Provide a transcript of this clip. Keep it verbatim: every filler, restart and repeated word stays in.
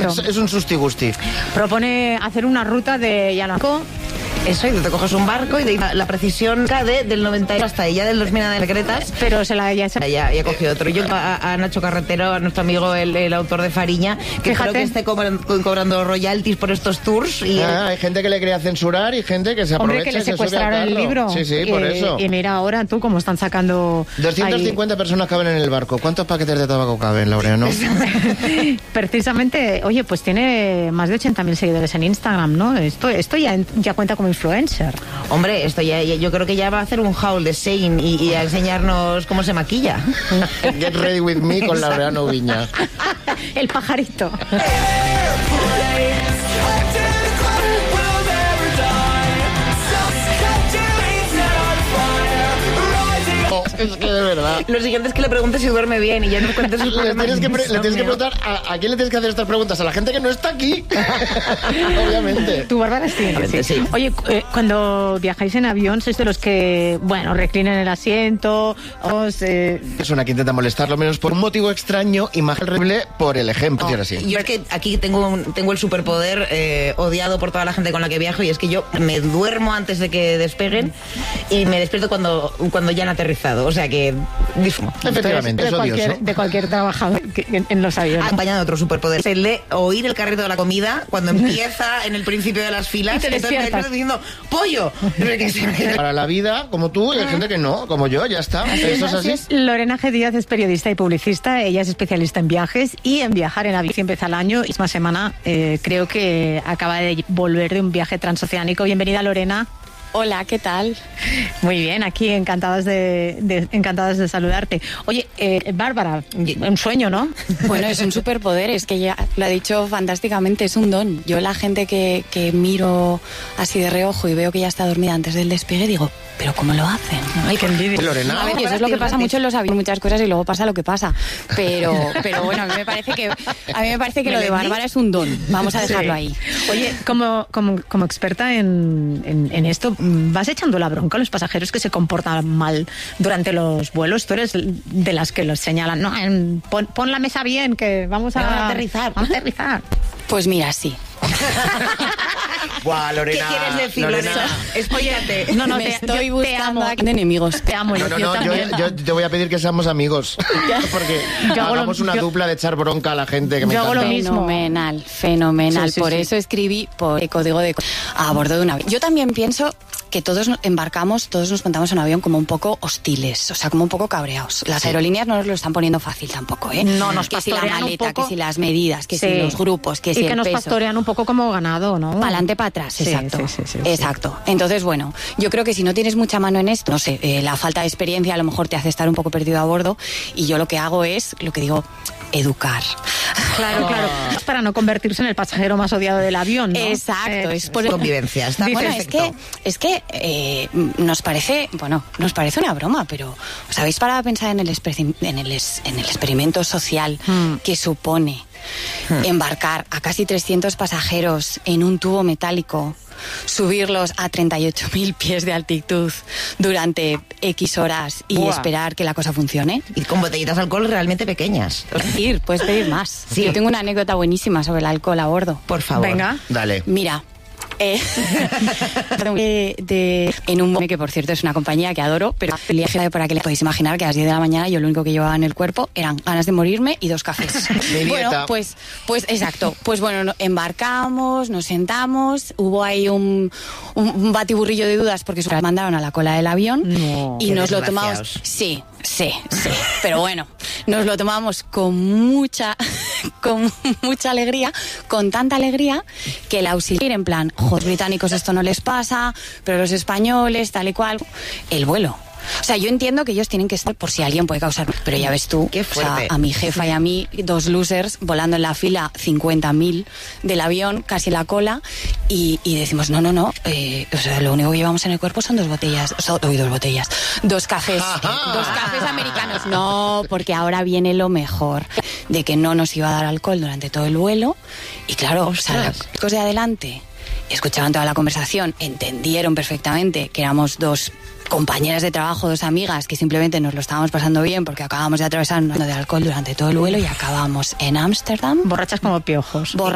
es, es un susti-gusti. Propone hacer una ruta de Yanaco. Eso, y te coges un barco y de la precisión de, del noventa hasta ella del dos mil de secretas. Pero se la ya se... ya, ya cogió otro. Yo a, a Nacho Carretero, a nuestro amigo el, el autor de Fariña, que Fíjate. creo que esté cobrando, cobrando royalties por estos tours. Y ah, hay gente que le quería censurar y gente que se aprovecha. Hombre, que le y se sube al secuestraron el carro. libro. Sí, sí, y, por eso. Y mira ahora tú cómo están sacando... doscientas cincuenta ahí... personas caben en el barco. ¿Cuántos paquetes de tabaco caben, Laureano? Precisamente, oye, pues tiene más de ochenta mil seguidores en Instagram, ¿no? Esto, esto ya, ya cuenta como influencer. Hombre, esto ya, ya, yo creo que ya va a hacer un haul de Shein y, y a enseñarnos cómo se maquilla. Get ready with me con Laureano Viña. El pajarito. Es que de verdad. Lo siguiente es que le preguntes si duerme bien y ya no cuentes sus Le problemas. tienes que, pre- de le tienes que insomnio. preguntar a, a quién le tienes que hacer estas preguntas. A la gente que no está aquí. Obviamente. Tu Bárbara sí, sí. Sí. Oye, eh, cuando viajáis en avión, ¿sois de los que, bueno, reclinen el asiento? Os, eh... Persona que intenta molestar lo menos por un motivo extraño y más horrible por el ejemplo. Oh, Ahora sí. yo es que aquí tengo, un- tengo el superpoder eh, odiado por toda la gente con la que viajo, y es que yo me duermo antes de que despeguen y me despierto cuando, cuando ya han aterrizado. O sea que disfruto. Efectivamente, de es odioso. cualquier, de cualquier trabajador que- en, en los aviones. Acompañado de otro superpoder, es el de oír el carrito de la comida cuando empieza en el principio de las filas. Y te Entonces me despiertas. despierto diciendo ¡pollo! Que se- Para la vida, como tú, y hay gente que no, como yo, ya está. Eso es así. Lorena G. Díaz es periodista y publicista. Ella es especialista en viajes y en viajar en avión. Empieza el año y esta semana eh, creo que acaba de volver de un viaje transoceánico. Bienvenida, Lorena. Hola, ¿qué tal? Muy bien, aquí encantadas de, de- encantadas de saludarte. Oye, eh, Bárbara, un sueño, ¿no? Bueno, es un superpoder, es que ya lo ha dicho fantásticamente, es un don. Yo la gente que, que miro así de reojo y veo que ya está dormida antes del despegue, digo, ¿pero cómo lo hacen? Ay, qué envidia. Lorena. A ver, y eso es lo que pasa mucho en los aviones, muchas cosas, y luego pasa lo que pasa. Pero, pero bueno, a mí me parece que a mí me parece que lo de Bárbara es un don. Vamos a dejarlo ahí. Oye, como, como, como experta en, en, en esto, ¿vas echando la bronca a los pasajeros que se comportan mal durante los vuelos? Tú eres de las que los señalan, no, en- pon, pon la mesa bien, que vamos a, Vamos a aterrizar. Vamos a aterrizar. Pues mira, sí. Buah, ¿Qué Lorena. quieres decir, Lorena? Explícate. No, no, me te, estoy yo te buscando amo. aquí de enemigos. Te amo, No, yo no, no, yo, también. yo te voy a pedir que seamos amigos. Porque Yo hago lo- hagamos una yo- dupla de echar bronca a la gente que me yo hago lo encanta. mismo. Fenomenal, fenomenal. Sí, sí, por sí. eso escribí por el código de a bordo de un avión. Yo también pienso que todos nos embarcamos, todos nos montamos en un avión como un poco hostiles, o sea, como un poco cabreados. Las aerolíneas no nos lo están poniendo fácil tampoco, ¿eh? No, nos que si la pastorean un maleta, poco. que si las medidas, que Sí. si los grupos, que si y que el nos peso. pastorean un poco como ganado, ¿no? Para adelante, para atrás, Sí, exacto. sí, sí, sí, sí. exacto. Entonces, bueno, yo creo que si no tienes mucha mano en esto, no sé, eh, la falta de experiencia a lo mejor te hace estar un poco perdido a bordo, y yo lo que hago es, lo que digo, educar. Claro, claro. Es para no convertirse en el pasajero más odiado del avión, ¿no? Exacto, Eh, es por Convivencia, está Bueno, es perfecto. que, es que eh, nos parece, bueno, nos parece una broma, pero ¿os habéis parado a pensar en el, exper- en el, es- en el experimento social Hmm. que supone embarcar a casi trescientos pasajeros en un tubo metálico, subirlos a treinta y ocho mil pies de altitud durante X horas y Buah. esperar que la cosa funcione? Y con botellitas de alcohol realmente pequeñas. Ir, puedes pedir más. Sí. Yo tengo una anécdota buenísima sobre el alcohol a bordo. Por favor. Venga. Dale. Mira, eh, de, de- en un que por cierto es una compañía que adoro, pero el viaje, para que les podéis imaginar que a las diez de la mañana yo lo único que llevaba en el cuerpo eran ganas de morirme y dos cafés. Mi Bueno, dieta. pues, pues exacto. Pues bueno, no- embarcamos, nos sentamos, hubo ahí un, un, un batiburrillo de dudas porque nos mandaron a la cola del avión No, y qué nos lo tomamos. desgraciados. Sí, sí, sí. Pero bueno, nos lo tomamos con mucha, con mucha alegría, con tanta alegría que el auxiliar en plan, joder, británicos esto no les pasa, pero los españoles, tal y cual, el vuelo. O sea, yo entiendo que ellos tienen que estar por si alguien puede causar, pero ya ves tú, Qué o sea, fuerte. a mi jefa y a mí, dos losers volando en la fila cincuenta mil del avión, casi la cola, y, y decimos, no, no, no, eh, o sea, lo único que llevamos en el cuerpo son dos botellas, o sea, uy, dos botellas, dos cafés, dos cafés americanos. No, porque ahora viene lo mejor, de que no nos iba a dar alcohol durante todo el vuelo, y claro, o sea, los chicos de adelante escuchaban toda la conversación, entendieron perfectamente que éramos dos compañeras de trabajo, dos amigas, que simplemente nos lo estábamos pasando bien porque acabamos de atravesar un año de alcohol durante todo el vuelo y acabamos en Ámsterdam. Borrachas como piojos. Borra